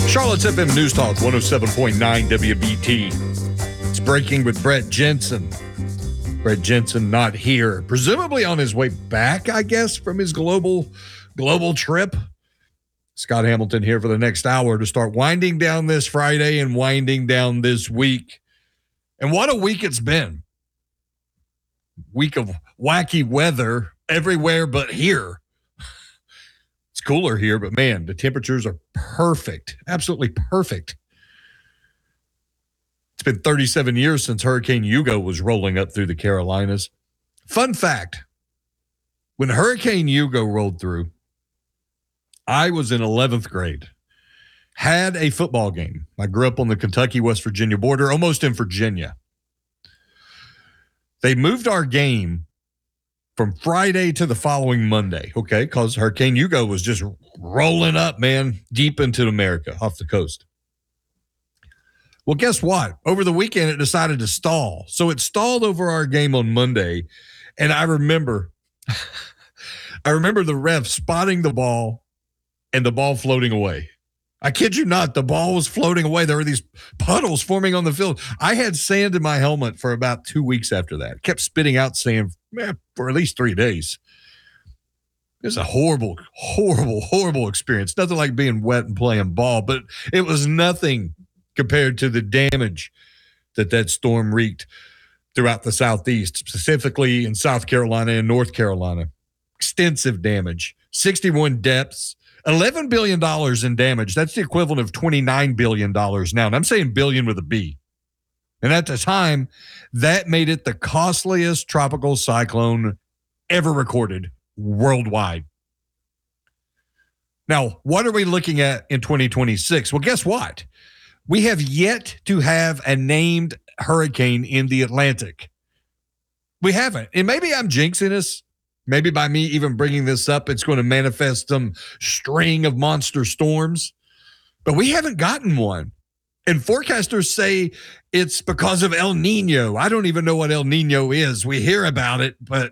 Charlotte's FM News Talk 107.9 WBT. It's breaking with Brett Jensen. Brett Jensen not here, presumably on his way back, I guess, from his global trip. Scott Hamilton here for the next hour to start winding down this Friday and winding down this week. And what a week it's been. Week of wacky weather everywhere but here. It's cooler here, but man, the temperatures are perfect. Absolutely perfect. It's been 37 years since Hurricane Hugo was rolling up through the Carolinas. Fun fact, when Hurricane Hugo rolled through, I was in 11th grade. Had a football game. I grew up on the Kentucky-West Virginia border, almost in Virginia. They moved our game from Friday to the following Monday, okay, because Hurricane Hugo was just rolling up, man, deep into America, off the coast. Well, guess what? Over the weekend, it decided to stall. So it stalled over our game on Monday, and I remember the ref spotting the ball and the ball floating away. I kid you not, the ball was floating away. There were these puddles forming on the field. I had sand in my helmet for about 2 weeks after that. Kept spitting out sand for at least 3 days. It was a horrible, horrible, horrible experience. Nothing like being wet and playing ball, but it was nothing compared to the damage that storm wreaked throughout the Southeast, specifically in South Carolina and North Carolina. Extensive damage, 61 deaths. $11 billion in damage. That's the equivalent of $29 billion now. And I'm saying billion with a B. And at the time, that made it the costliest tropical cyclone ever recorded worldwide. Now, what are we looking at in 2026? Well, guess what? We have yet to have a named hurricane in the Atlantic. We haven't. And maybe I'm jinxing us. Maybe by me even bringing this up, it's going to manifest some string of monster storms. But we haven't gotten one. And forecasters say it's because of El Nino. I don't even know what El Nino is. We hear about it, but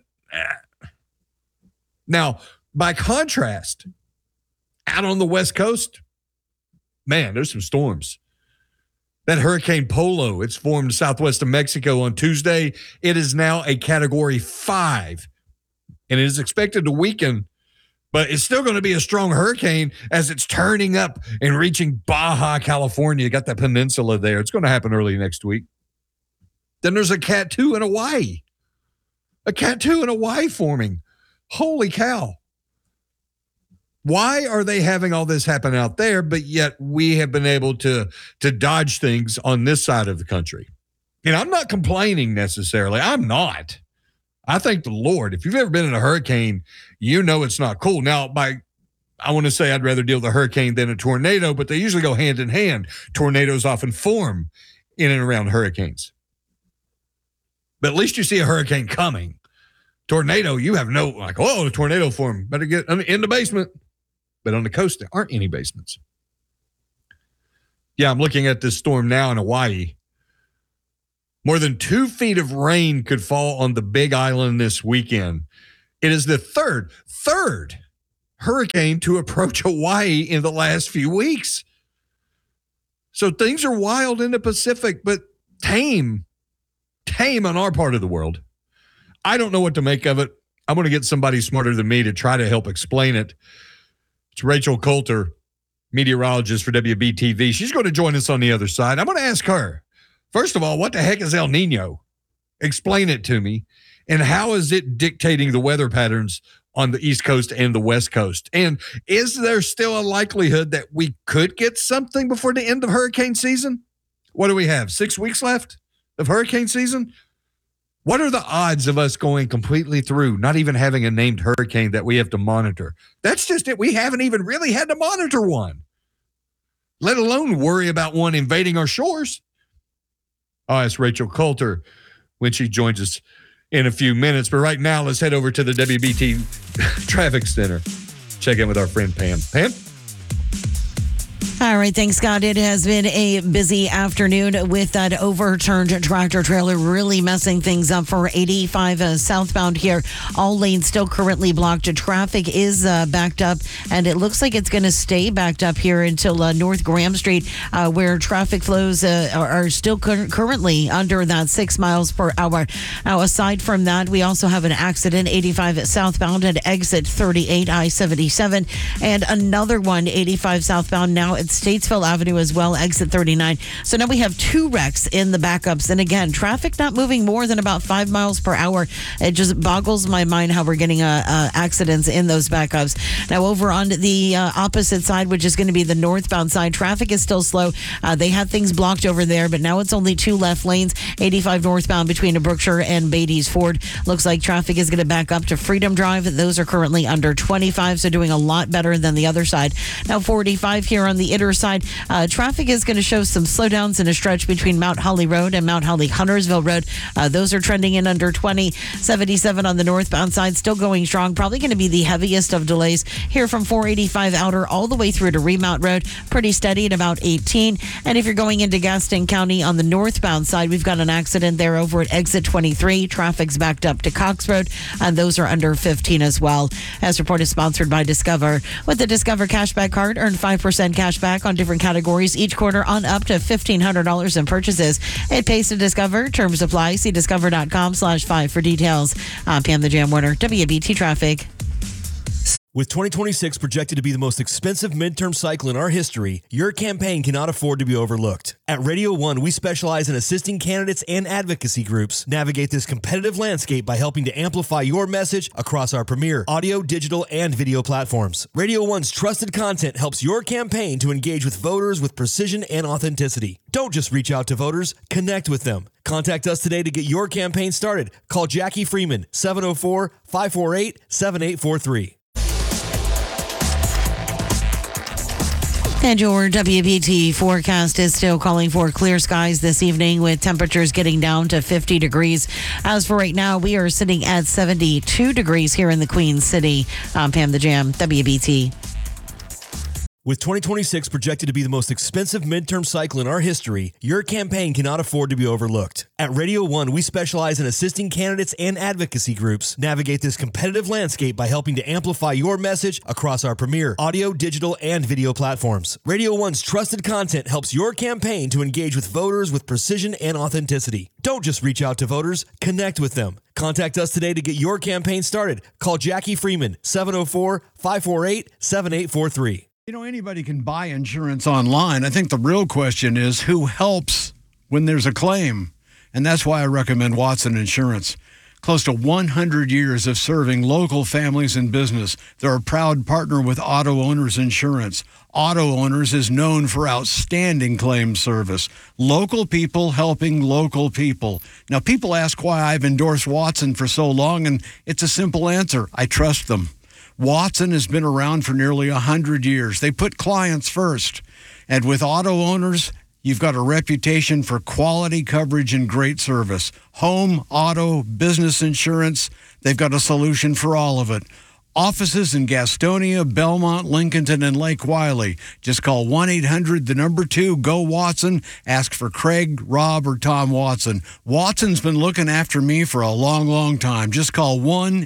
Now, by contrast, out on the West Coast, man, there's some storms. That Hurricane Polo, it's formed southwest of Mexico on Tuesday. It is now a Category 5. And it is expected to weaken, but it's still going to be a strong hurricane as it's turning up and reaching Baja, California. Got that peninsula there. It's going to happen early next week. Then there's a Cat 2 in Hawaii. A Cat 2 in Hawaii forming. Holy cow. Why are they having all this happen out there, but yet we have been able to dodge things on this side of the country? And I'm not complaining necessarily. I'm not. I thank the Lord. If you've ever been in a hurricane, you know it's not cool. Now, I want to say I'd rather deal with a hurricane than a tornado, but they usually go hand in hand. Tornadoes often form in and around hurricanes. But at least you see a hurricane coming. Tornado, you have no, the tornado formed. Better get in the basement. But on the coast, there aren't any basements. Yeah, I'm looking at this storm now in Hawaii. More than 2 feet of rain could fall on the Big Island this weekend. It is the third hurricane to approach Hawaii in the last few weeks. So things are wild in the Pacific, but tame on our part of the world. I don't know what to make of it. I'm going to get somebody smarter than me to try to help explain it. It's Rachel Coulter, meteorologist for WBTV. She's going to join us on the other side. I'm going to ask her, first of all, what the heck is El Nino? Explain it to me. And how is it dictating the weather patterns on the East Coast and the West Coast? And is there still a likelihood that we could get something before the end of hurricane season? What do we have, 6 weeks left of hurricane season? What are the odds of us going completely through, not even having a named hurricane that we have to monitor? That's just it. We haven't even really had to monitor one, let alone worry about one invading our shores. I'll ask Rachel Coulter when she joins us in a few minutes. But right now, let's head over to the WBT Traffic Center. Check in with our friend Pam. Pam? All right, thanks, Scott. It has been a busy afternoon with that overturned tractor trailer really messing things up for 85 southbound here. All lanes still currently blocked. Traffic is backed up, and it looks like it's going to stay backed up here until North Graham Street, where traffic flows are still currently under that 6 miles per hour. Now, aside from that, we also have an accident 85 southbound at exit 38 I-77, and another one 85 southbound now at Statesville Avenue as well, exit 39. So now we have 2 wrecks in the backups. And again, traffic not moving more than about 5 miles per hour. It just boggles my mind how we're getting accidents in those backups. Now over on the opposite side, which is going to be the northbound side, traffic is still slow. They had things blocked over there, but now it's only 2 left lanes. 85 northbound between Brookshire and Beatty's Ford. Looks like traffic is going to back up to Freedom Drive. Those are currently under 25, so doing a lot better than the other side. Now 45 here on the inner side. Traffic is going to show some slowdowns in a stretch between Mount Holly Road and Mount Holly Huntersville Road. Those are trending in under 20. 77 on the northbound side, still going strong. Probably going to be the heaviest of delays here from 485 Outer all the way through to Remount Road. Pretty steady at about 18. And if you're going into Gaston County on the northbound side, we've got an accident there over at exit 23. Traffic's backed up to Cox Road, and those are under 15 as well. As reported, sponsored by Discover. With the Discover Cashback Card, earn 5% cash back on different categories each quarter on up to $1,500 in purchases. It pays to Discover. Terms apply. See discover.com/5 for details. I'm Pam the Jam Warner, WBT Traffic. With 2026 projected to be the most expensive midterm cycle in our history, your campaign cannot afford to be overlooked. At Radio One, we specialize in assisting candidates and advocacy groups navigate this competitive landscape by helping to amplify your message across our premier audio, digital, and video platforms. Radio One's trusted content helps your campaign to engage with voters with precision and authenticity. Don't just reach out to voters, connect with them. Contact us today to get your campaign started. Call Jackie Freeman, 704-548-7843. And your WBT forecast is still calling for clear skies this evening with temperatures getting down to 50 degrees. As for right now, we are sitting at 72 degrees here in the Queen City. I'm Pam the Jam, WBT. With 2026 projected to be the most expensive midterm cycle in our history, your campaign cannot afford to be overlooked. At Radio One, we specialize in assisting candidates and advocacy groups navigate this competitive landscape by helping to amplify your message across our premier audio, digital, and video platforms. Radio One's trusted content helps your campaign to engage with voters with precision and authenticity. Don't just reach out to voters, connect with them. Contact us today to get your campaign started. Call Jackie Freeman, 704-548-7843. You know, anybody can buy insurance online. I think the real question is who helps when there's a claim. And that's why I recommend Watson Insurance. Close to 100 years of serving local families and business. They're a proud partner with Auto Owners Insurance. Auto Owners is known for outstanding claim service. Local people helping local people. Now, people ask why I've endorsed Watson for so long, and it's a simple answer. I trust them. Watson has been around for nearly 100 years. They put clients first. And with Auto Owners, you've got a reputation for quality coverage and great service. Home, auto, business insurance, they've got a solution for all of it. Offices in Gastonia, Belmont, Lincolnton, and Lake Wiley. Just call 1-800-2-GO-WATSON. Ask for Craig, Rob, or Tom Watson. Watson's been looking after me for a long, long time. Just call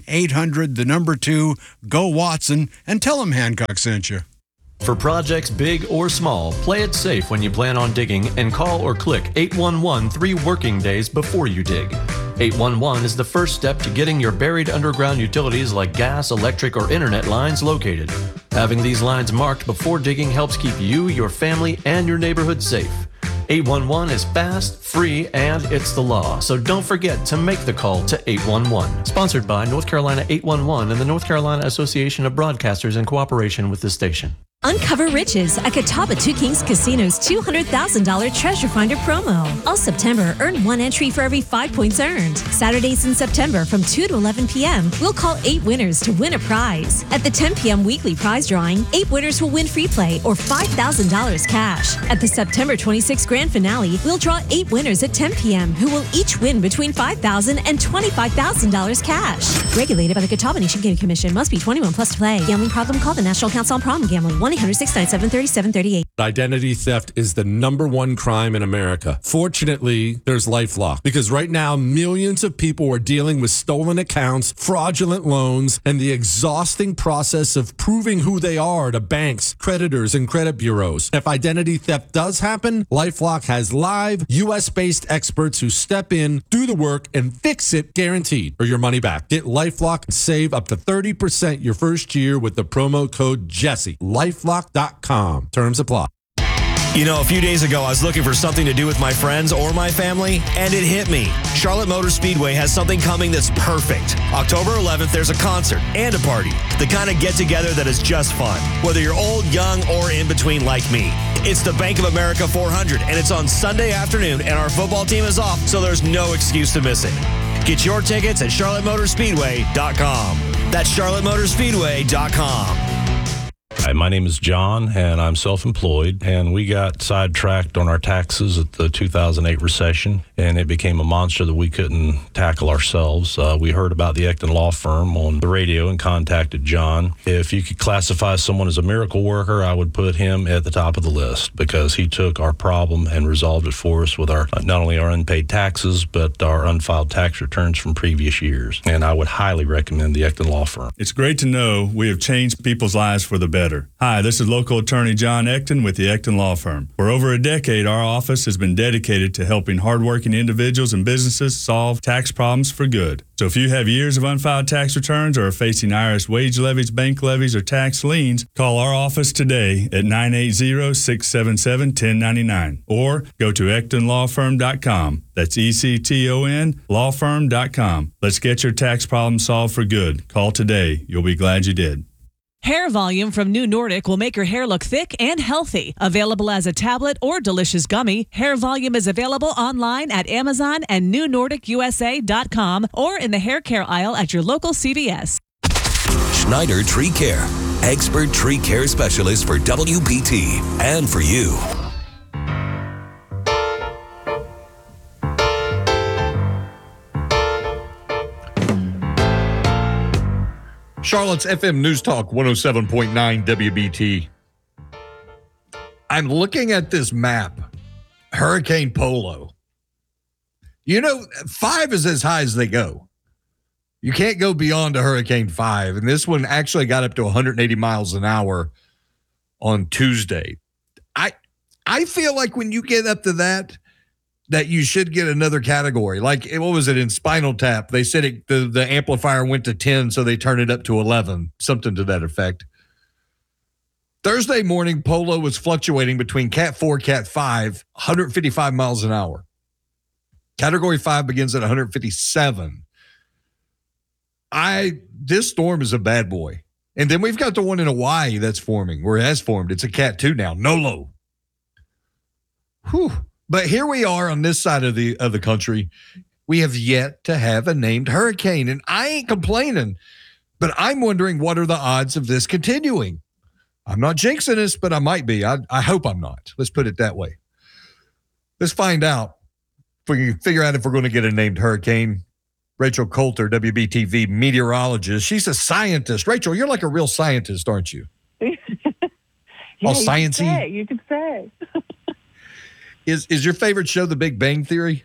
1-800-2-GO-WATSON and tell them Hancock sent you. For projects big or small, play it safe when you plan on digging and call or click 811 3 working days before you dig. 811 is the first step to getting your buried underground utilities like gas, electric, or internet lines located. Having these lines marked before digging helps keep you, your family, and your neighborhood safe. 811 is fast, free, and it's the law, so don't forget to make the call to 811. Sponsored by North Carolina 811 and the North Carolina Association of Broadcasters in cooperation with the station. Uncover riches at Catawba Two Kings Casino's $200,000 Treasure Finder promo. All September, earn 1 entry for every 5 points earned. Saturdays in September from 2 to 11 p.m., we'll call 8 winners to win a prize. At the 10 p.m. weekly prize drawing, 8 winners will win free play or $5,000 cash. At the September 26th grand finale, we'll draw 8 winners at 10 p.m. who will each win between $5,000 and $25,000 cash. Regulated by the Catawba Nation Gaming Commission. Must be 21 plus to play. Gambling problem? Call the National Council on Problem Gambling. 1-800-697-3738. Identity theft is the number one crime in America. Fortunately, there's LifeLock, because right now millions of people are dealing with stolen accounts, fraudulent loans, and the exhausting process of proving who they are to banks, creditors, and credit bureaus. If identity theft does happen, LifeLock has live US-based experts who step in, do the work, and fix it, guaranteed, or your money back. Get LifeLock and save up to 30% your first year with the promo code Jesse. LifeLock.com. Terms apply. You know, a few days ago, I was looking for something to do with my friends or my family, and it hit me. Charlotte Motor Speedway has something coming that's perfect. October 11th, there's a concert and a party. The kind of get-together that is just fun, whether you're old, young, or in between like me. It's the Bank of America 400, and it's on Sunday afternoon, and our football team is off, so there's no excuse to miss it. Get your tickets at charlottemotorspeedway.com. That's charlottemotorspeedway.com. Hi, my name is John, and I'm self-employed, and we got sidetracked on our taxes at the 2008 recession, and it became a monster that we couldn't tackle ourselves. We heard about the Ecton Law Firm on the radio and contacted John. If you could classify someone as a miracle worker, I would put him at the top of the list, because he took our problem and resolved it for us with our not only our unpaid taxes, but our unfiled tax returns from previous years. And I would highly recommend the Ecton Law Firm. It's great to know we have changed people's lives for the better. Hi, this is local attorney John Ecton with the Ecton Law Firm. For over a decade, our office has been dedicated to helping hardworking individuals and businesses solve tax problems for good. So if you have years of unfiled tax returns or are facing IRS wage levies, bank levies, or tax liens, call our office today at 980-677-1099 or go to EctonLawFirm.com. That's ECTON lawfirm.com. Let's get your tax problem solved for good. Call today. You'll be glad you did. Hair Volume from New Nordic will make your hair look thick and healthy. Available as a tablet or delicious gummy, Hair Volume is available online at Amazon and NewNordicUSA.com or in the hair care aisle at your local CVS. Schneider Tree Care, expert tree care specialist for WPT and for you. Charlotte's FM News Talk 107.9 WBT. I'm looking at this map, Hurricane Polo. You know, 5 is as high as they go. You can't go beyond a Hurricane 5. And this one actually got up to 180 miles an hour on Tuesday. I feel like when you get up to that you should get another category. Like, what was it in Spinal Tap? They said the amplifier went to 10, so they turned it up to 11, something to that effect. Thursday morning, Polo was fluctuating between Cat 4, Cat 5, 155 miles an hour. Category 5 begins at 157. This storm is a bad boy. And then we've got the one in Hawaii that's forming, or has formed. It's a Cat 2 now, Nolo. Whew. But here we are on this side of the country. We have yet to have a named hurricane, and I ain't complaining, but I'm wondering, what are the odds of this continuing? I'm not jinxing this, but I might be. I hope I'm not. Let's put it that way. Let's find out if we can figure out if we're going to get a named hurricane. Rachel Coulter, WBTV meteorologist. She's a scientist. Rachel, you're like a real scientist, aren't you? All sciencey. You could say. Is your favorite show The Big Bang Theory?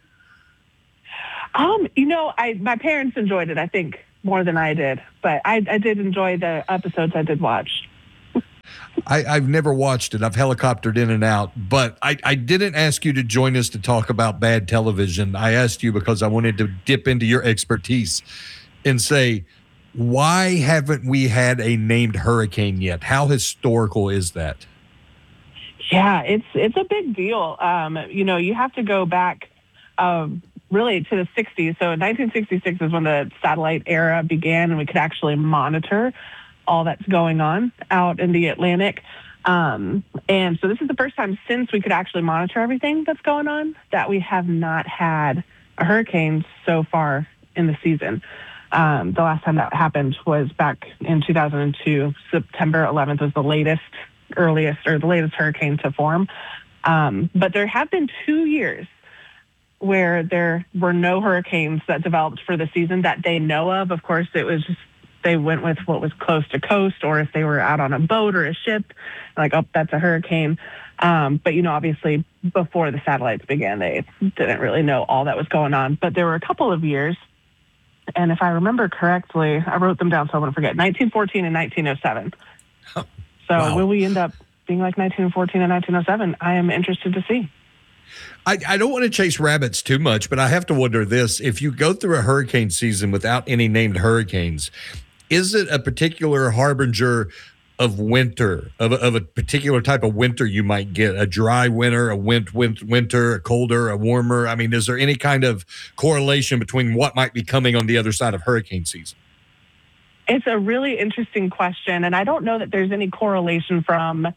My parents enjoyed it, I think, more than I did. But I did enjoy the episodes I did watch. I've never watched it. I've helicoptered in and out. But I didn't ask you to join us to talk about bad television. I asked you because I wanted to dip into your expertise and say, why haven't we had a named hurricane yet? How historical is that? Yeah, it's a big deal. You have to go back really to the 60s. So 1966 is when the satellite era began, and we could actually monitor all that's going on out in the Atlantic. And so this is the first time since we could actually monitor everything that's going on that we have not had a hurricane so far in the season. The last time that happened was back in 2002. September 11th was the latest hurricane to form. But there have been 2 years where there were no hurricanes that developed for the season that they know of. Of course, it was just they went with what was close to coast, or if they were out on a boat or a ship, like, oh, that's a hurricane. But, obviously before the satellites began, they didn't really know all that was going on. But there were a couple of years, and if I remember correctly, I wrote them down so I wouldn't forget, 1914 and 1907. So will we end up being like 1914 and 1907? I am interested to see. I don't want to chase rabbits too much, but I have to wonder this. If you go through a hurricane season without any named hurricanes, is it a particular harbinger of winter, of a particular type of winter you might get? A dry winter, a winter, a colder, a warmer? I mean, is there any kind of correlation between what might be coming on the other side of hurricane season? It's a really interesting question, and I don't know that there's any correlation from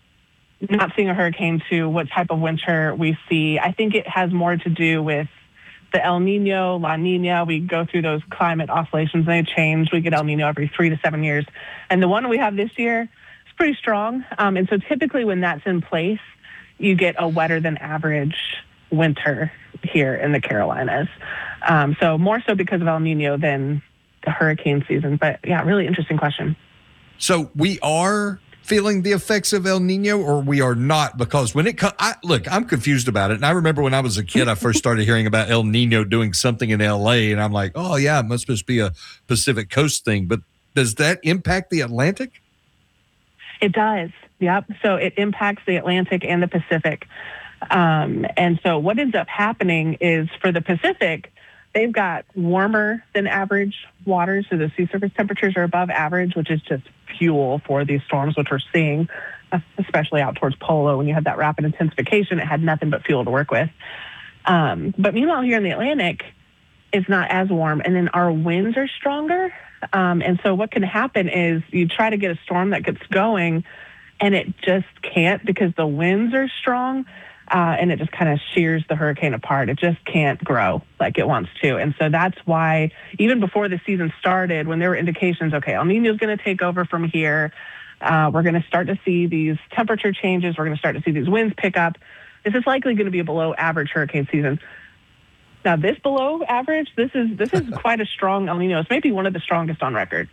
not seeing a hurricane to what type of winter we see. I think it has more to do with the El Nino, La Nina. We go through those climate oscillations, and they change. We get El Nino every 3 to 7 years. And the one we have this year is pretty strong. And so typically when that's in place, you get a wetter than average winter here in the Carolinas. So more so because of El Nino than the hurricane season. But yeah, really interesting question. So we are feeling the effects of El Nino, or we are not? Because when it comes, look, I'm confused about it. And I remember when I was a kid, I first started hearing about El Nino doing something in LA, and I'm like, oh yeah, it must just be a Pacific Coast thing. But does that impact the Atlantic? It does. Yep. So it impacts the Atlantic and the Pacific. And so what ends up happening is for the Pacific, they've got warmer than average water. So the sea surface temperatures are above average, which is just fuel for these storms, which we're seeing, especially out towards Polo. When you had that rapid intensification, it had nothing but fuel to work with. But meanwhile, here in the Atlantic, it's not as warm. And then our winds are stronger. And so what can happen is you try to get a storm that gets going, and it just can't because the winds are strong. And it just kind of shears the hurricane apart. It just can't grow like it wants to. And so that's why even before the season started, when there were indications, okay, El Nino is going to take over from here. We're going to start to see these temperature changes. We're going to start to see these winds pick up. This is likely going to be a below average hurricane season. Now, this below average, this is quite a strong El Nino. It's maybe one of the strongest on record.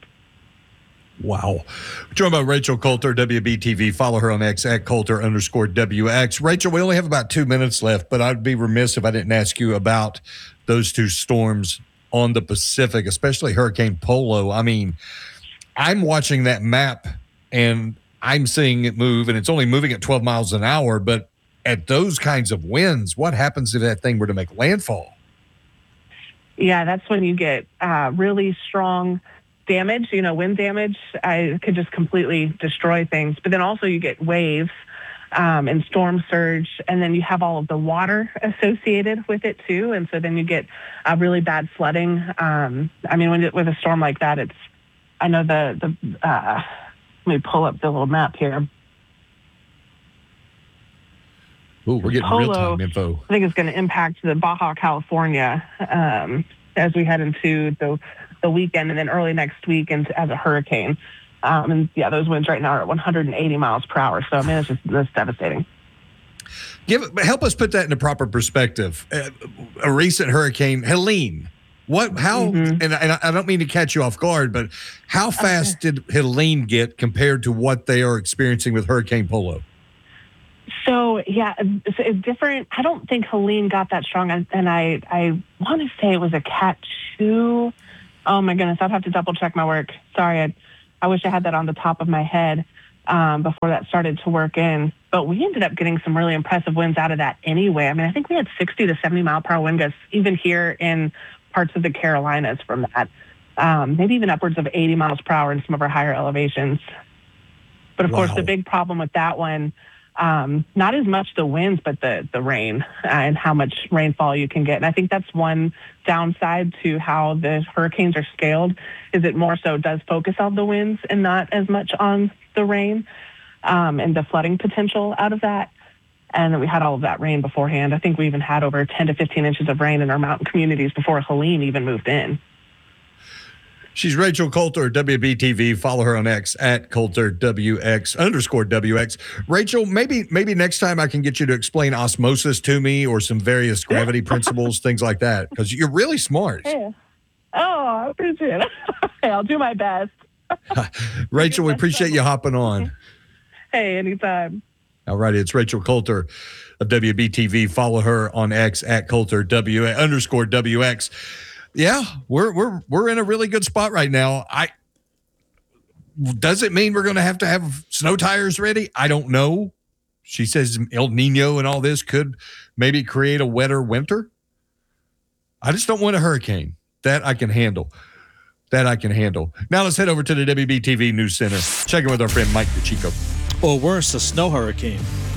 Wow. We're joined by Rachel Coulter, WBTV. Follow her on X at Coulter_WX. Rachel, we only have about 2 minutes left, but I'd be remiss if I didn't ask you about those two storms on the Pacific, especially Hurricane Polo. I mean, I'm watching that map and I'm seeing it move, and it's only moving at 12 miles an hour, but at those kinds of winds, what happens if that thing were to make landfall? Yeah, that's when you get really strong damage, wind damage. It could just completely destroy things. But then also you get waves and storm surge, and then you have all of the water associated with it too. And so then you get really bad flooding. With a storm like that, I know let me pull up the little map here. Ooh, we're getting real-time info. I think it's going to impact the Baja California as we head into the weekend and then early next week as a hurricane. Those winds right now are at 180 miles per hour. So, that's devastating. Help us put that into proper perspective. A recent hurricane, Helene. And I don't mean to catch you off guard, but how fast did Helene get compared to what they are experiencing with Hurricane Polo? So, it's different. I don't think Helene got that strong. And I want to say it was a Cat 2. Oh, my goodness. I'd have to double check my work. Sorry. I wish I had that on the top of my head before that started to work in. But we ended up getting some really impressive winds out of that anyway. I think we had 60 to 70 mile per hour wind gusts, even here in parts of the Carolinas from that. Maybe even upwards of 80 miles per hour in some of our higher elevations. But, of course, the big problem with that one, not as much the winds, but the rain and how much rainfall you can get. And I think that's one downside to how the hurricanes are scaled, is it more so does focus on the winds and not as much on the rain and the flooding potential out of that. And we had all of that rain beforehand. I think we even had over 10 to 15 inches of rain in our mountain communities before Helene even moved in. She's Rachel Coulter, WBTV. Follow her on X at Coulter_WX. Rachel, maybe next time I can get you to explain osmosis to me or some various gravity principles, things like that, because you're really smart. I appreciate it. Hey, I'll do my best. Rachel, we appreciate you hopping on. Hey, anytime. All right, it's Rachel Coulter of WBTV. Follow her on X at Coulter _WX. Yeah, we're in a really good spot right now. Does it mean we're going to have snow tires ready? I don't know. She says El Nino and all this could maybe create a wetter winter. I just don't want a hurricane. That I can handle. Now let's head over to the WBTV News Center. Check in with our friend Mike DeChico. Or worse, a snow hurricane.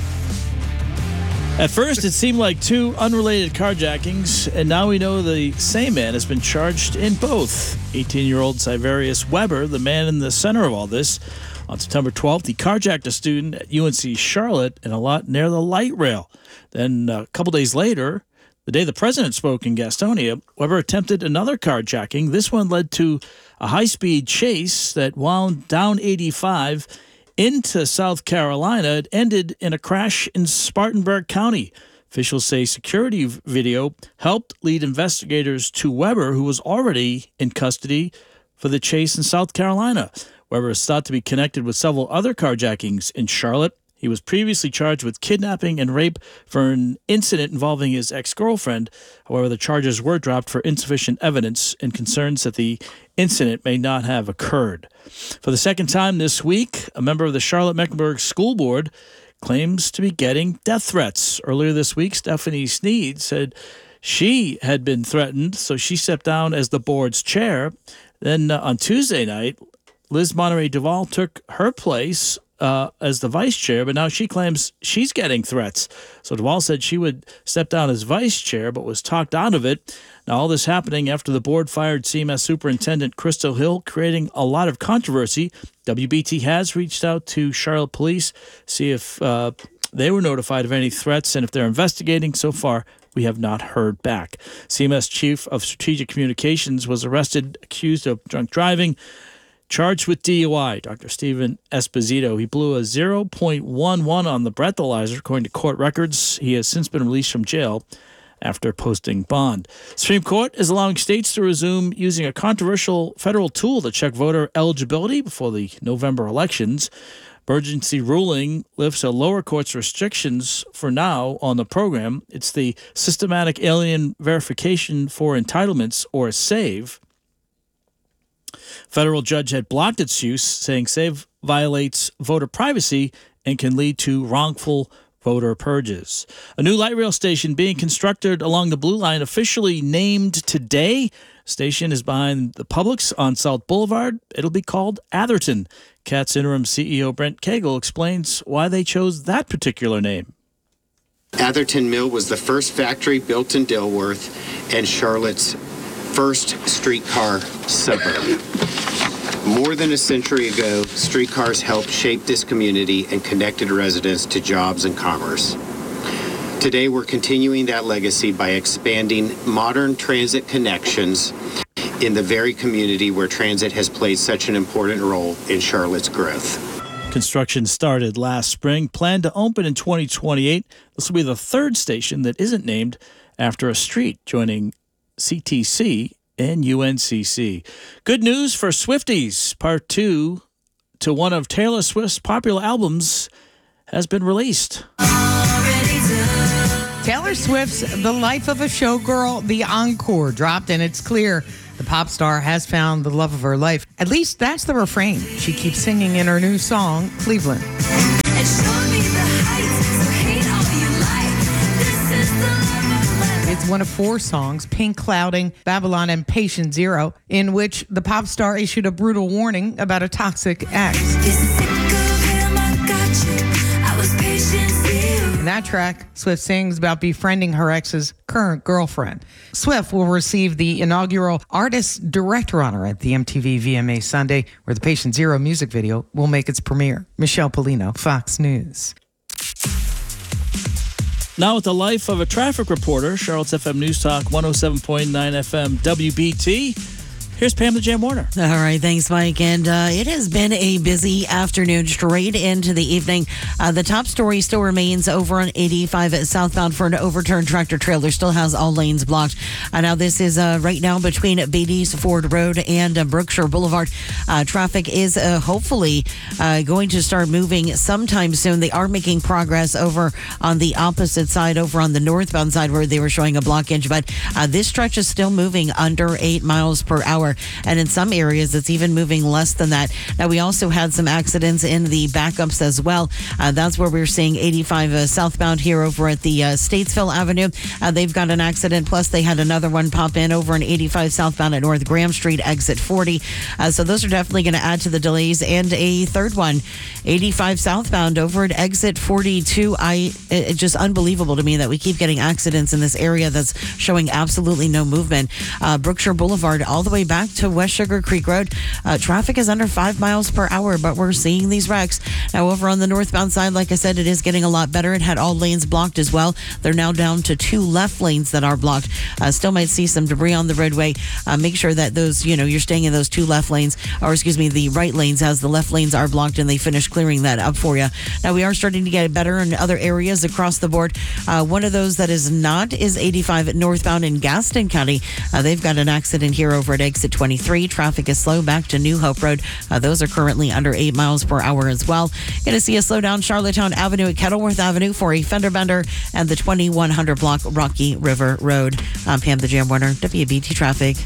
At first, it seemed like two unrelated carjackings, and now we know the same man has been charged in both. 18-year-old Sivarius Weber, the man in the center of all this. On September 12th, he carjacked a student at UNC Charlotte in a lot near the light rail. Then a couple days later, the day the president spoke in Gastonia, Weber attempted another carjacking. This one led to a high-speed chase that wound down 85 into South Carolina. It ended in a crash in Spartanburg County. Officials say security video helped lead investigators to Weber, who was already in custody for the chase in South Carolina. Weber is thought to be connected with several other carjackings in Charlotte. He was previously charged with kidnapping and rape for an incident involving his ex-girlfriend. However, the charges were dropped for insufficient evidence and concerns that the incident may not have occurred. For the second time this week, a member of the Charlotte-Mecklenburg School Board claims to be getting death threats. Earlier this week, Stephanie Sneed said she had been threatened, so she stepped down as the board's chair. Then on Tuesday night, Liz Monterey Duval took her place as the vice chair, but now she claims she's getting threats. So Duval said she would step down as vice chair, but was talked out of it. Now, all this happening after the board fired CMS Superintendent Crystal Hill, creating a lot of controversy. WBT has reached out to Charlotte Police, see if they were notified of any threats and if they're investigating. So far, we have not heard back. CMS Chief of Strategic Communications was arrested, accused of drunk driving, charged with DUI. Dr. Stephen Esposito, he blew a 0.11 on the breathalyzer, according to court records. He has since been released from jail after posting bond. Supreme Court is allowing states to resume using a controversial federal tool to check voter eligibility before the November elections. Emergency ruling lifts a lower court's restrictions for now on the program. It's the Systematic Alien Verification for Entitlements, or SAVE. Federal judge had blocked its use, saying SAVE violates voter privacy and can lead to wrongful voter purges. A new light rail station being constructed along the Blue Line, officially named today. Station is behind the Publix on South Boulevard. It'll be called Atherton. CAT's interim CEO Brent Cagle explains why they chose that particular name. Atherton Mill was the first factory built in Dilworth and Charlotte's first streetcar suburb. More than a century ago, streetcars helped shape this community and connected residents to jobs and commerce. Today, we're continuing that legacy by expanding modern transit connections in the very community where transit has played such an important role in Charlotte's growth. Construction started last spring, planned to open in 2028. This will be the third station that isn't named after a street, joining CTC and UNCC. Good news for Swifties. Part 2 to one of Taylor Swift's popular albums has been released. Taylor Swift's The Life of a Showgirl, the encore, dropped, and it's clear the pop star has found the love of her life. At least that's the refrain she keeps singing in her new song, Cleveland. It's one of 4 songs, Pink Clouding, Babylon, and Patient Zero, in which the pop star issued a brutal warning about a toxic ex. In that track, Swift sings about befriending her ex's current girlfriend. Swift will receive the inaugural Artist Director honor at the MTV VMA Sunday, where the Patient Zero music video will make its premiere. Michelle Polino, Fox News. Now with the life of a traffic reporter, Charlotte's FM News Talk 107.9 FM WBT. Here's Pam the Jam Warner. All right, thanks, Mike. And it has been a busy afternoon straight into the evening. The top story still remains over on 85 southbound for an overturned tractor trailer. Still has all lanes blocked. Now this is right now between Beatty's Ford Road and Brookshire Boulevard. Traffic is hopefully going to start moving sometime soon. They are making progress over on the opposite side, over on the northbound side where they were showing a blockage. But this stretch is still moving under 8 miles per hour. And in some areas, it's even moving less than that. Now, we also had some accidents in the backups as well. That's where we're seeing 85 southbound here over at the Statesville Avenue. They've got an accident. Plus, they had another one pop in over on 85 southbound at North Graham Street, exit 40. So those are definitely going to add to the delays. And a third one, 85 southbound over at exit 42. It's just unbelievable to me that we keep getting accidents in this area that's showing absolutely no movement. Brookshire Boulevard all the way back to West Sugar Creek Road. Traffic is under 5 miles per hour, but we're seeing these wrecks. Now, over on the northbound side, like I said, it is getting a lot better. It had all lanes blocked as well. They're now down to 2 left lanes that are blocked. Still might see some debris on the roadway. Make sure that those, you're staying in those 2 left lanes, or excuse me, the right lanes, as the left lanes are blocked and they finish clearing that up for you. Now, we are starting to get better in other areas across the board. One of those that is not is 85 northbound in Gaston County. They've got an accident here over at exit 23. Traffic is slow back to New Hope Road. Those are currently under 8 miles per hour as well. Going to see a slowdown Charlottetown Avenue at Kettleworth Avenue for a fender bender and the 2100 block Rocky River Road. I'm Pam the Jam Warner, WBT Traffic.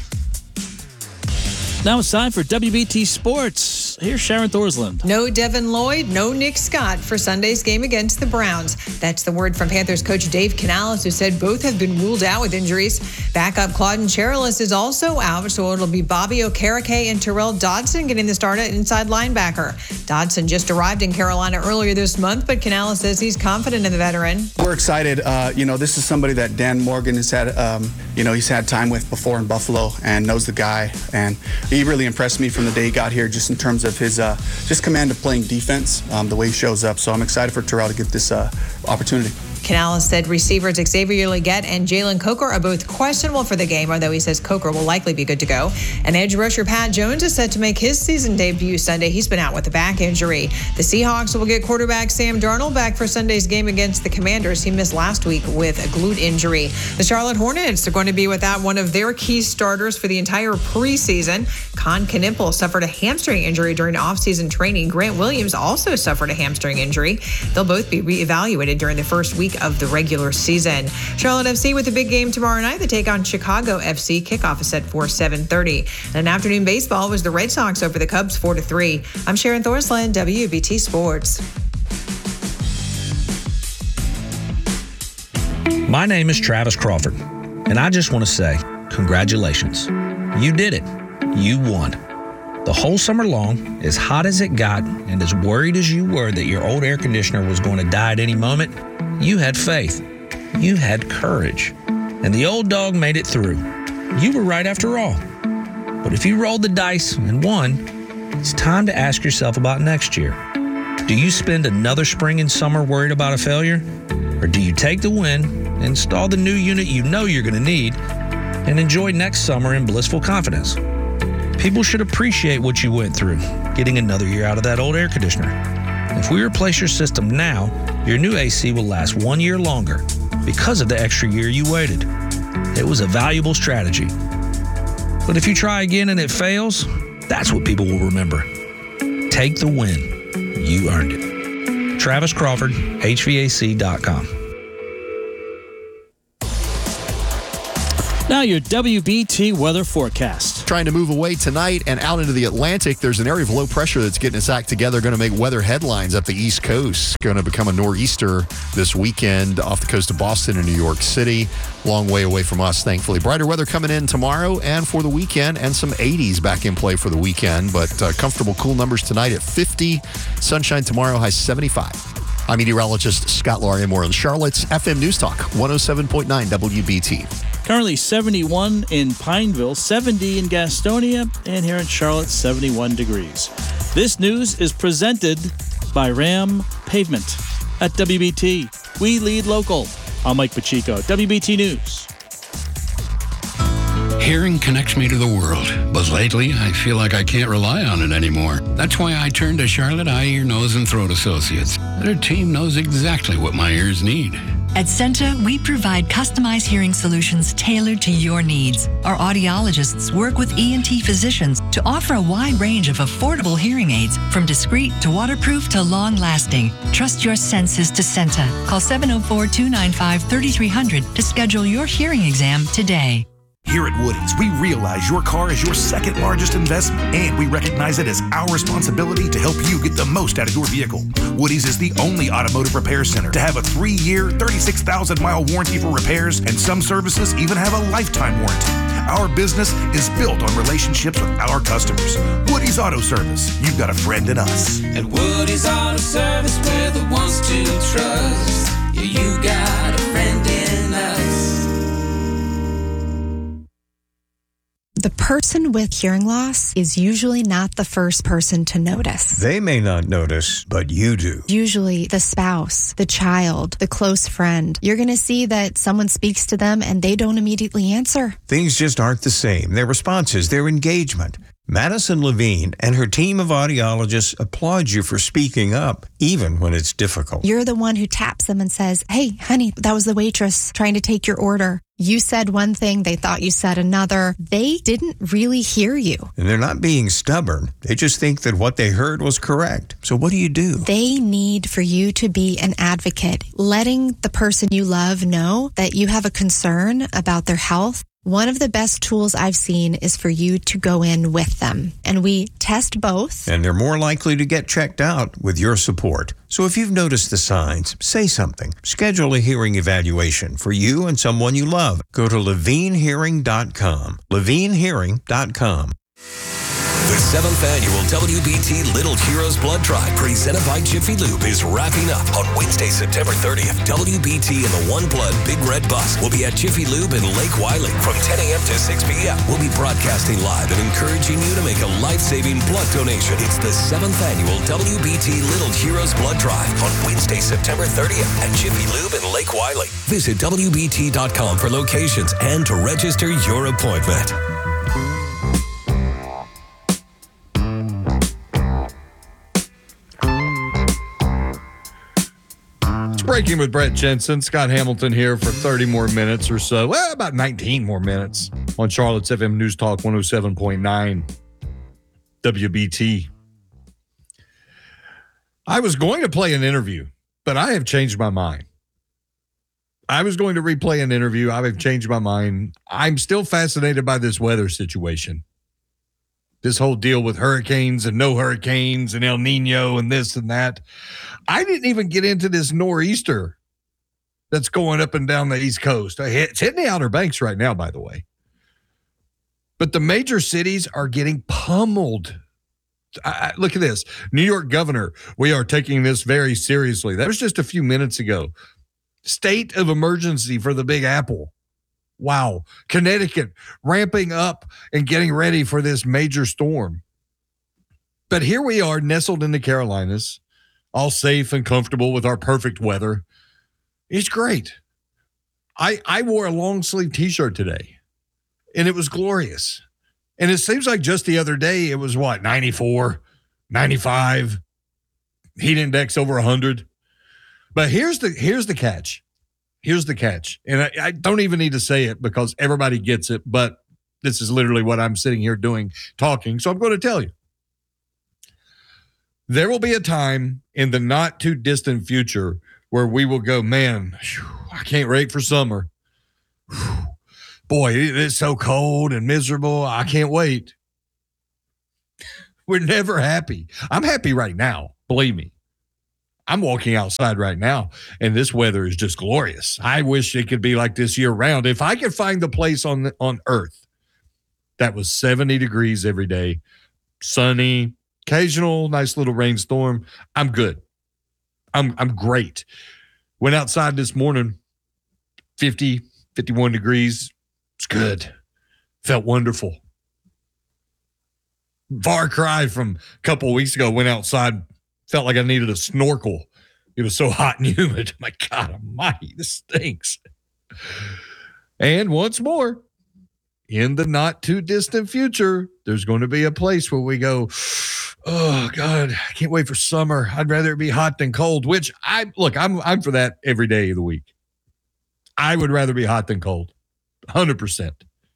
Now it's time for WBT Sports. Here's Sharon Thorsland. No Devin Lloyd, no Nick Scott for Sunday's game against the Browns. That's the word from Panthers coach Dave Canales, who said both have been ruled out with injuries. Backup Claudin Cherilus is also out, so it'll be Bobby Okereke and Terrell Dodson getting the start at inside linebacker. Dodson just arrived in Carolina earlier this month, but Canales says he's confident in the veteran. We're excited. This is somebody that Dan Morgan has had, he's had time with before in Buffalo and knows the guy. And he really impressed me from the day he got here, just in terms of his just command of playing defense, the way he shows up. So I'm excited for Terrell to get this opportunity. Canales said receivers Xavier Leggett and Jalen Coker are both questionable for the game, although he says Coker will likely be good to go. And edge rusher Pat Jones is set to make his season debut Sunday. He's been out with a back injury. The Seahawks will get quarterback Sam Darnold back for Sunday's game against the Commanders. He missed last week with a glute injury. The Charlotte Hornets are going to be without one of their key starters for the entire preseason. Con Knippel suffered a hamstring injury during offseason training. Grant Williams also suffered a hamstring injury. They'll both be reevaluated during the first week of the regular season. Charlotte FC with a big game tomorrow night. They take on Chicago FC. Kickoff is set for 7:30. And afternoon baseball was the Red Sox over the Cubs 4-3. I'm Sharon Thorsland, WBT Sports. My name is Travis Crawford, and I just want to say congratulations. You did it. You won. The whole summer long, as hot as it got and as worried as you were that your old air conditioner was going to die at any moment, you had faith. You had courage. And the old dog made it through. You were right after all. But if you rolled the dice and won, it's time to ask yourself about next year. Do you spend another spring and summer worried about a failure? Or do you take the win, install the new unit you know you're going to need, and enjoy next summer in blissful confidence? People should appreciate what you went through, getting another year out of that old air conditioner. If we replace your system now, your new AC will last 1 year longer because of the extra year you waited. It was a valuable strategy. But if you try again and it fails, that's what people will remember. Take the win. You earned it. Travis Crawford, HVAC.com. Now your WBT weather forecast. Trying to move away tonight and out into the Atlantic. There's an area of low pressure that's getting its act together, going to make weather headlines up the East Coast. Going to become a nor'easter this weekend off the coast of Boston and New York City. Long way away from us, thankfully. Brighter weather coming in tomorrow and for the weekend, and some 80s back in play for the weekend. But comfortable, cool numbers tonight at 50. Sunshine tomorrow, high 75. I'm meteorologist Scott Lauriamore in Charlotte's FM News Talk, 107.9 WBT. Currently 71 in Pineville, 70 in Gastonia, and here in Charlotte, 71 degrees. This news is presented by Ram Pavement at WBT. We lead local. I'm Mike Pacheco, WBT News. Hearing connects me to the world, but lately I feel like I can't rely on it anymore. That's why I turned to Charlotte Eye, Ear, Nose, and Throat Associates. Their team knows exactly what my ears need. At Centa, we provide customized hearing solutions tailored to your needs. Our audiologists work with ENT physicians to offer a wide range of affordable hearing aids, from discreet to waterproof to long-lasting. Trust your senses to Centa. Call 704-295-3300 to schedule your hearing exam today. Here at Woody's, we realize your car is your second largest investment, and we recognize it as our responsibility to help you get the most out of your vehicle. Woody's is the only automotive repair center to have a 3-year, 36,000-mile warranty for repairs, and some services even have a lifetime warranty. Our business is built on relationships with our customers. Woody's Auto Service, you've got a friend in us. At Woody's Auto Service, we're the ones to trust. Yeah, you got a friend in us. The person with hearing loss is usually not the first person to notice. They may not notice, but you do. Usually the spouse, the child, the close friend. You're going to see that someone speaks to them and they don't immediately answer. Things just aren't the same. Their responses, their engagement. Madison Levine and her team of audiologists applaud you for speaking up, even when it's difficult. You're the one who taps them and says, "Hey, honey, that was the waitress trying to take your order. You said one thing, they thought you said another. They didn't really hear you." And they're not being stubborn. They just think that what they heard was correct. So what do? They need for you to be an advocate, letting the person you love know that you have a concern about their health. One of the best tools I've seen is for you to go in with them. And we test both. And they're more likely to get checked out with your support. So if you've noticed the signs, say something. Schedule a hearing evaluation for you and someone you love. Go to levinehearing.com. levinehearing.com. The 7th annual WBT Little Heroes Blood Drive, presented by Jiffy Lube, is wrapping up on Wednesday, September 30th. WBT and the One Blood Big Red Bus will be at Jiffy Lube in Lake Wiley from 10 a.m. to 6 p.m. We'll be broadcasting live and encouraging you to make a life-saving blood donation. It's the 7th annual WBT Little Heroes Blood Drive on Wednesday, September 30th at Jiffy Lube in Lake Wiley. Visit WBT.com for locations and to register your appointment. Breaking with Brett Jensen, Scott Hamilton here for 30 more minutes or so. Well, about 19 more minutes on Charlotte's FM News Talk 107.9 WBT. I was going to play an interview, but I have changed my mind. I was going to replay an interview. I have changed my mind. I'm still fascinated by this weather situation. This whole deal with hurricanes and no hurricanes and El Nino and this and that. I didn't even get into this nor'easter that's going up and down the East Coast. It's hitting the Outer Banks right now, by the way. But the major cities are getting pummeled. Look at this. New York governor, we are taking this very seriously. That was just a few minutes ago. State of emergency for the Big Apple. Wow. Connecticut ramping up and getting ready for this major storm. But here we are nestled in the Carolinas, all safe and comfortable with our perfect weather. It's great. I wore a long sleeve t-shirt today and it was glorious. And it seems like just the other day it was 94, 95, heat index over 100. But here's the catch. Here's the catch. And I don't even need to say it because everybody gets it, but this is literally what I'm sitting here doing, talking. So I'm going to tell you. There will be a time in the not too distant future where we will go, man, I can't wait for summer. Boy, it's so cold and miserable. I can't wait. We're never happy. I'm happy right now. Believe me. I'm walking outside right now, and this weather is just glorious. I wish it could be like this year round. If I could find the place on Earth that was 70 degrees every day, sunny, occasional nice little rainstorm, I'm good. I'm great. Went outside this morning, 50, 51 degrees. It's good. Felt wonderful. Far cry from a couple of weeks ago, went outside, felt like I needed a snorkel. It was so hot and humid. My God almighty, this stinks. And once more, in the not too distant future, there's going to be a place where we go, oh God, I can't wait for summer. I'd rather it be hot than cold, which I'm for that every day of the week. I would rather be hot than cold, 100%.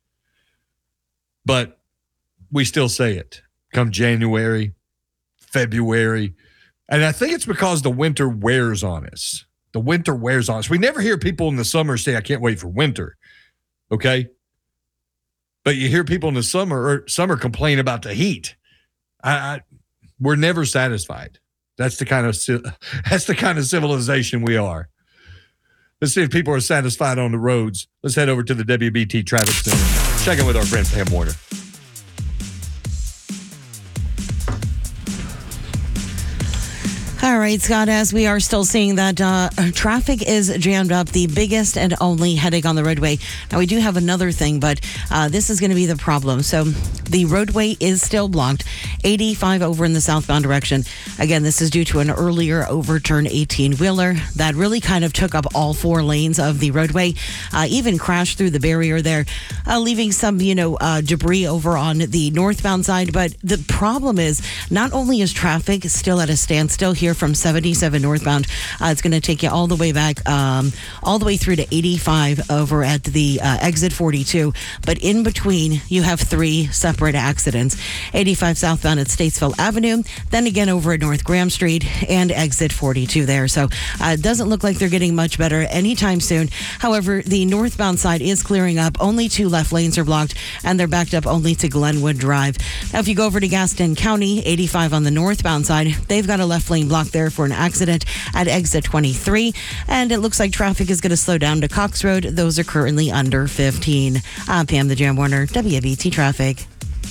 But we still say it come January, February. And I think it's because the winter wears on us. The winter wears on us. We never hear people in the summer say, I can't wait for winter. Okay. But you hear people in the summer complain about the heat. We're never satisfied. That's the kind of civilization we are. Let's see if people are satisfied on the roads. Let's head over to the WBT Traffic Center. Check in with our friend Pam Warner. All right, Scott, as we are still seeing that traffic is jammed up, the biggest and only headache on the roadway. Now, we do have another thing, but this is going to be the problem. So the roadway is still blocked, 85 over in the southbound direction. Again, this is due to an earlier overturned 18-wheeler that really kind of took up all 4 lanes of the roadway, even crashed through the barrier there, leaving some, debris over on the northbound side. But the problem is not only is traffic still at a standstill here from 77 northbound, it's going to take you all the way back, all the way through to 85 over at the exit 42. But in between, you have 3 separate accidents. 85 southbound at Statesville Avenue, then again over at North Graham Street and exit 42 there. So it doesn't look like they're getting much better anytime soon. However, the northbound side is clearing up. Only 2 left lanes are blocked, and they're backed up only to Glenwood Drive. Now, if you go over to Gaston County, 85 on the northbound side, they've got a left lane blocked there for an accident at exit 23, and it looks like traffic is going to slow down to Cox Road. Those are currently under 15. I'm Pam the Jam Warner, WBT Traffic.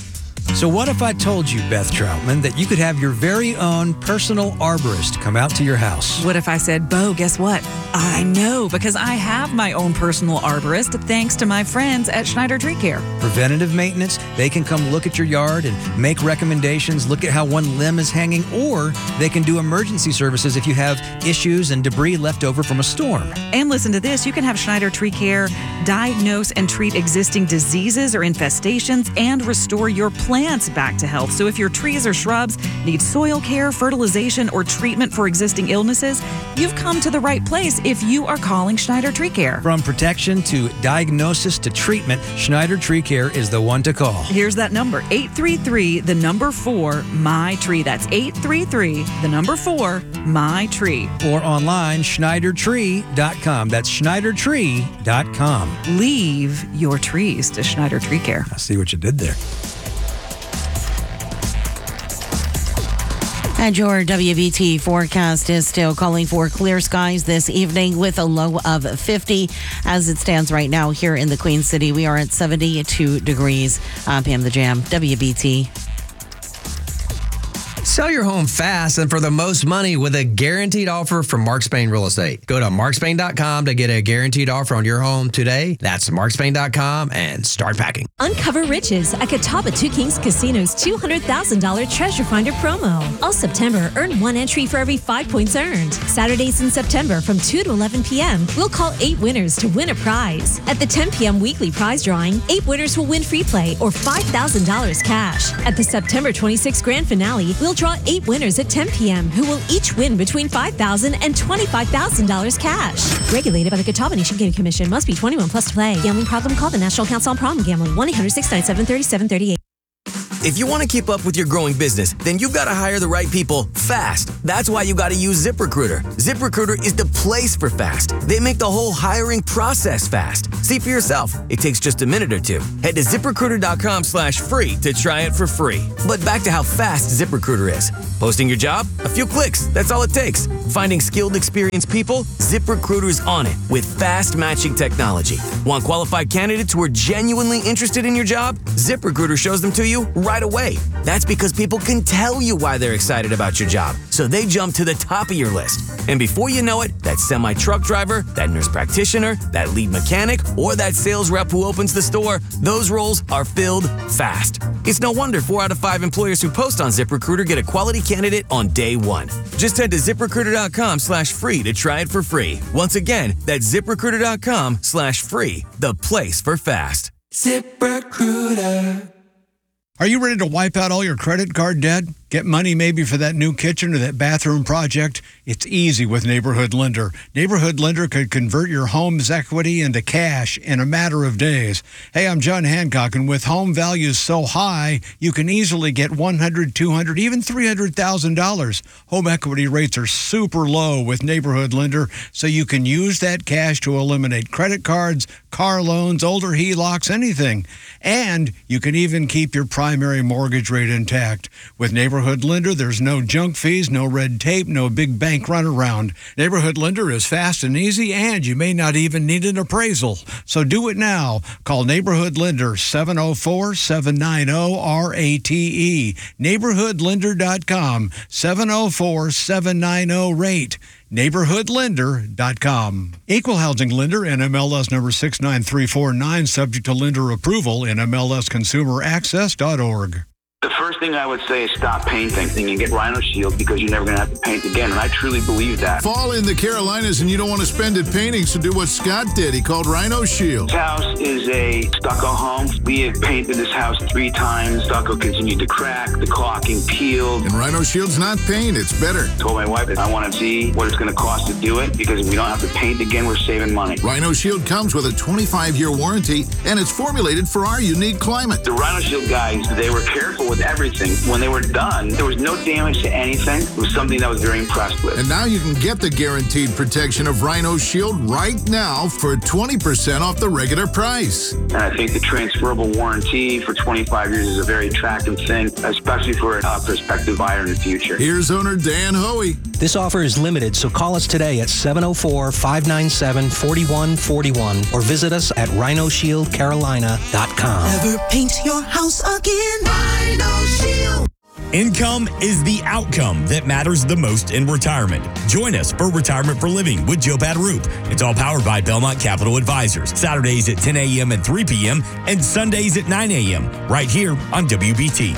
So what if I told you, Beth Troutman, that you could have your very own personal arborist come out to your house? What if I said, Bo, guess what? I know, because I have my own personal arborist thanks to my friends at Schneider Tree Care. Preventative maintenance, they can come look at your yard and make recommendations, look at how one limb is hanging, or they can do emergency services if you have issues and debris left over from a storm. And listen to this, you can have Schneider Tree Care diagnose and treat existing diseases or infestations and restore your plants back to health. So if your trees or shrubs need soil care, fertilization, or treatment for existing illnesses, you've come to the right place if you are calling Schneider Tree Care. From protection to diagnosis to treatment, Schneider Tree Care is the one to call. Here's that number, 833-4-MY-TREE. That's 833-4-MY-TREE. Or online, SchneiderTree.com. That's SchneiderTree.com. Leave your trees to Schneider Tree Care. I see what you did there. And your WBT forecast is still calling for clear skies this evening with a low of 50. As it stands right now here in the Queen City, we are at 72 degrees. I'm Pam the Jam, WBT. Sell your home fast and for the most money with a guaranteed offer from Mark Spain Real Estate. Go to markspain.com to get a guaranteed offer on your home today. That's markspain.com and start packing. Uncover riches at Catawba Two Kings Casino's $200,000 Treasure Finder promo. All September, earn 1 entry for every 5 points earned. Saturdays in September from 2 to 11 p.m., we'll call 8 winners to win a prize. At the 10 p.m. weekly prize drawing, 8 winners will win free play or $5,000 cash. At the September 26th grand finale, we'll draw 8 winners at 10 p.m. who will each win between $5,000 and $25,000 cash. Regulated by the Catawba Nation Gaming Commission. Must be 21 plus to play. Gambling problem? Call the National Council on Problem Gambling. 1-800-697-3738. If you want to keep up with your growing business, then you've got to hire the right people fast. That's why you got to use ZipRecruiter. ZipRecruiter is the place for fast. They make the whole hiring process fast. See for yourself. It takes just a minute or two. Head to ZipRecruiter.com/free to try it for free. But back to how fast ZipRecruiter is. Posting your job? A few clicks. That's all it takes. Finding skilled, experienced people? ZipRecruiter's on it with fast matching technology. Want qualified candidates who are genuinely interested in your job? ZipRecruiter shows them to you right away. That's because people can tell you why they're excited about your job, so they jump to the top of your list. And before you know it, that semi-truck driver, that nurse practitioner, that lead mechanic, or that sales rep who opens the store, those roles are filled fast. It's no wonder 4 out of 5 employers who post on ZipRecruiter get a quality candidate on day one. Just head to ZipRecruiter.com/free to try it for free. Once again, that's ZipRecruiter.com/free, the place for fast. ZipRecruiter. Are you ready to wipe out all your credit card debt? Get money maybe for that new kitchen or that bathroom project? It's easy with Neighborhood Lender. Neighborhood Lender could convert your home's equity into cash in a matter of days. Hey, I'm John Hancock, and with home values so high, you can easily get $100,000, $200,000, even $300,000. Home equity rates are super low with Neighborhood Lender, so you can use that cash to eliminate credit cards, car loans, older HELOCs, anything. And you can even keep your primary mortgage rate intact. With Neighborhood Lender, there's no junk fees, no red tape, no big bank runaround. Neighborhood Lender is fast and easy, and you may not even need an appraisal. So do it now. Call Neighborhood Lender 704-790-RATE. NeighborhoodLender.com 704-790-RATE. NeighborhoodLender.com. Equal housing lender, NMLS number 69349, subject to lender approval, NMLSconsumeraccess.org. The first thing I would say is stop painting and get Rhino Shield, because you're never going to have to paint again. And I truly believe that. Fall in the Carolinas and you don't want to spend it painting, so do what Scott did. He called Rhino Shield. This house is a stucco home. We had painted this house 3 times. Stucco continued to crack. The caulking peeled. And Rhino Shield's not paint. It's better. I told my wife that I want to see what it's going to cost to do it, because if we don't have to paint again, we're saving money. Rhino Shield comes with a 25-year warranty, and it's formulated for our unique climate. The Rhino Shield guys, they were careful with everything. When they were done, there was no damage to anything. It was something that I was very impressed with. And now you can get the guaranteed protection of Rhino Shield right now for 20% off the regular price. And I think the transferable warranty for 25 years is a very attractive thing, especially for a prospective buyer in the future. Here's owner Dan Hoey. This offer is limited, so call us today at 704-597-4141 or visit us at rhinoshieldcarolina.com. Never paint your house again. Rhino Shield. Income is the outcome that matters the most in retirement. Join us for Retirement for Living with Joe Padarup. It's all powered by Belmont Capital Advisors. Saturdays at 10 a.m. and 3 p.m. and Sundays at 9 a.m. right here on WBT.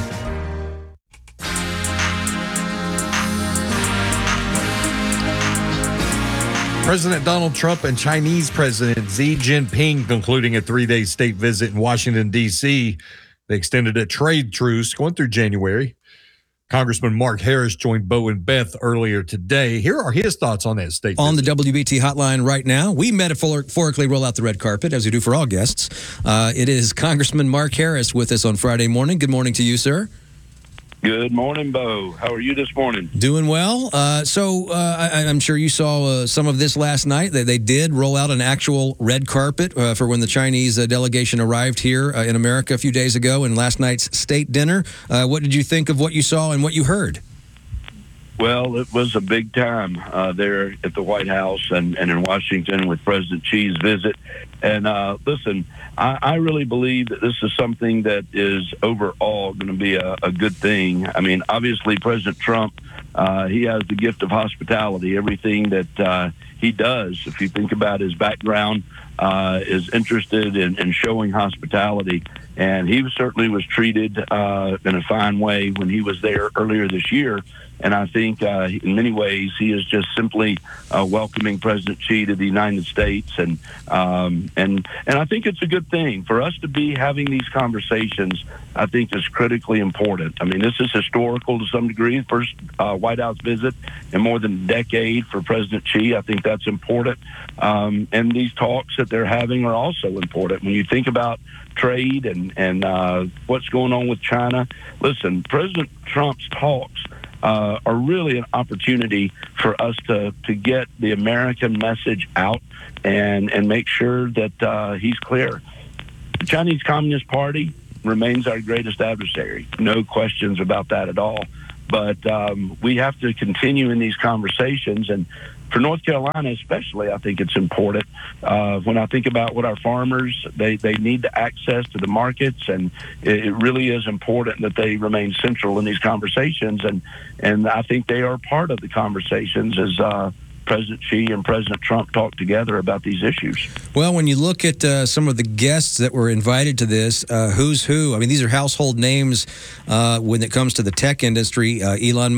President Donald Trump and Chinese President Xi Jinping concluding a 3-day state visit in Washington, D.C. They extended a trade truce going through January. Congressman Mark Harris joined Bo and Beth earlier today. Here are his thoughts on that state on visit. the WBT hotline right now. We metaphorically roll out the red carpet, as we do for all guests. It is Congressman Mark Harris with us on Friday morning. Good morning to you, sir. Good morning, Bo. How are you this morning? Doing well. I'm sure you saw some of this last night. They did roll out an actual red carpet for when the Chinese delegation arrived here in America a few days ago in last night's state dinner. What did you think of what you saw and what you heard? Well, it was a big time there at the White House and in Washington with President Xi's visit. And listen, I really believe that this is something that is overall going to be a good thing. I mean, obviously, President Trump, he has the gift of hospitality. Everything that he does, if you think about his background, is interested in showing hospitality. And he certainly was treated in a fine way when he was there earlier this year. And I think in many ways he is just simply welcoming President Xi to the United States, and I think it's a good thing for us to be having these conversations. I think is critically important. I mean, this is historical to some degree. First White House visit in more than a decade for President Xi. I think that's important. And these talks that they're having are also important. When you think about trade and what's going on with China, listen, President Trump's talks are really an opportunity for us to get the American message out and make sure that he's clear. The Chinese Communist Party remains our greatest adversary. No questions about that at all. But we have to continue in these conversations. And for North Carolina especially, I think it's important. When I think about what our farmers, they need the access to the markets, and it really is important that they remain central in these conversations. And I think they are part of the conversations as President Xi and President Trump talk together about these issues. Well, when you look at some of the guests that were invited to this, who's who? I mean, these are household names when it comes to the tech industry. Elon